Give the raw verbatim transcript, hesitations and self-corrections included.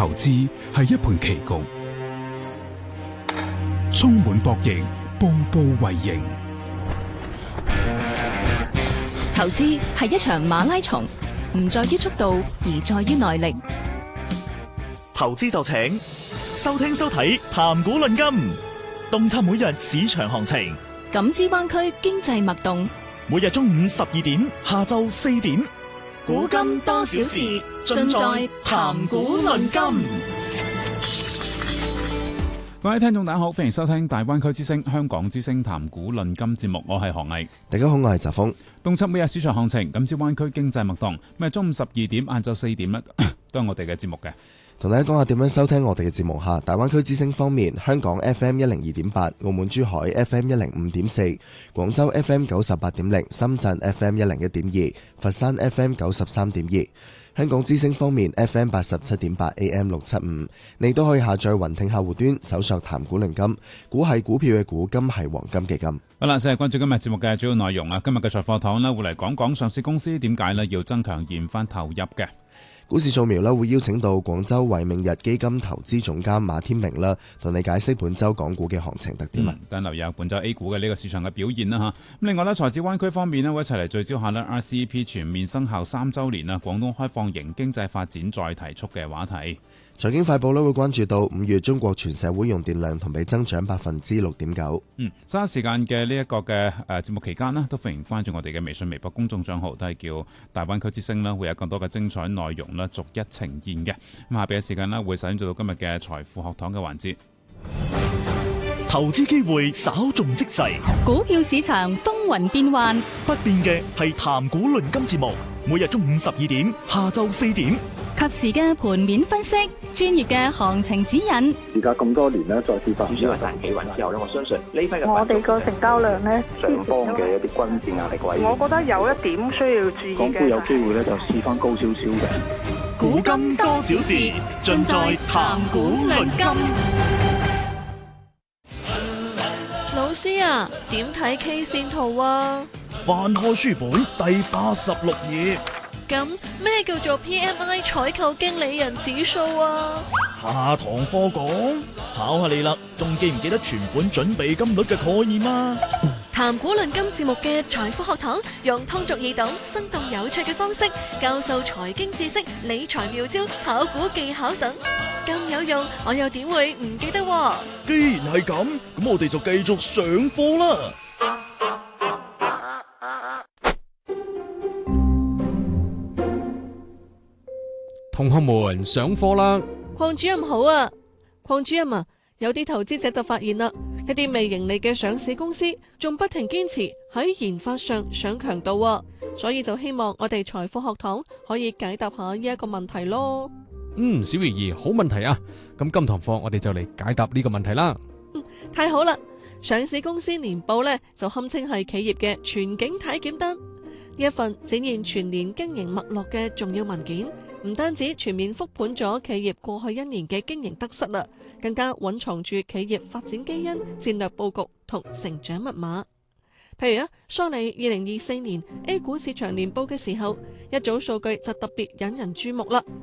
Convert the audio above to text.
投資係一盤棋局，充滿博弈，步步為營。 投資係一場馬拉松，唔在於速度，而在於耐力。 投資就請收聽收睇談股論金，洞察每日市場行情， 感知灣區經濟脈動。 每日中午十二點，下晝四點， 股金多少事，盡在談股論金。 各位聽眾大家好，歡迎收聽大灣區之聲香港之聲談股論金節目，我係何毅。 大家好，我係澤峰。 洞察每日市場行情，感知灣區經濟脈動。咁啊，中午十二點，晏晝四點咧，都係我哋嘅節目嘅。 同大家講下點樣收聽我哋嘅節目吓。大灣區之聲方面，香港 F M 一零二點八，澳門珠海 F M 一零五點四，廣州 F M 九十八點零，深圳 F M 一零一點二，佛山 F M 九十三點二。香港之聲方面 F M 八十七點八 A M 六七五，你都可以下載雲聽客戶端，搜索談股論金，股係股票嘅股，金係黃金嘅金。 好啦，先係關注今日節目嘅主要內容啊。今日嘅財貨堂呢，會嚟講講上市公司點解呢要增強研發投入嘅。 股市掃描啦，會邀請到廣州維明日基金投資總監馬天明啦，同你解釋本周港股嘅行情特點啊。 等、嗯、留意下本周 A 股嘅呢個市場嘅表現啦吓。咁另外呢，財資灣區方面呢，我一齊嚟聚焦下呢 R C E P 全面生效三周年啊，廣東開放型經濟發展再提速嘅話題。 財經快報咧會關注到五月中國全社會用電量同比增長百分之六點九。 嗯，稍時間嘅呢一個嘅誒節目期間呢，都歡迎關注我哋嘅微信、微博公眾賬號，都係叫大灣區之聲啦，會有更多嘅精彩內容啦，逐一呈現嘅。咁下邊嘅時間呢，會首先做到今日嘅財富學堂嘅環節。 投資機會稍縱即逝， 股票市場風雲變幻， 不變嘅係談股論金節目，每日中午十二點，下晝四點。 及時嘅盤面分析，專業嘅行情指引。 而家咁多年咧，再次發主要係大企穩之後咧，我相信呢批嘅我哋個成交量咧， 上方嘅一啲均線壓力位， 我覺得有一點需要注意嘅。 港股有機會咧，就試翻高少少嘅。 股金多少事，盡在談股論金。 老師啊，點睇 K 線圖啊？ 翻開書本第八十六頁。 咁咩叫做 P M I 採購經理人指數啊？ 下堂課講，考下你啦，仲記唔記得存款準備金率嘅概念啊？ 談股論金節目嘅財富學堂，用通俗易懂、生動有趣嘅方式教授財經知識、理財妙招、炒股技巧等，咁有用，我又點會唔記得？ 既然係咁，咁我哋就繼續上課啦。 同學們上課啦！ 鄺主任好啊，鄺主任啊，有啲投資者就發現啦，一啲未盈利嘅上市公司仲不停堅持喺研發上上強度啊，所以就希望我哋財富學堂可以解答下呢一個問題咯。 嗯，小魚兒，好問題啊！咁今堂課我哋就嚟解答呢個問題啦。 嗯，太好啦！上市公司年報呢，就堪稱係企業嘅全景體檢單，呢一份展現全年經營脈絡嘅重要文件。唔單止全面復盤咗企業過去一年嘅經營得失啦，更加蘊藏住企業發展基因、戰略佈局同成長密碼。譬如啊，梳理二零二四年 A 股市場年報嘅時候，一組數據就特別引人注目啦。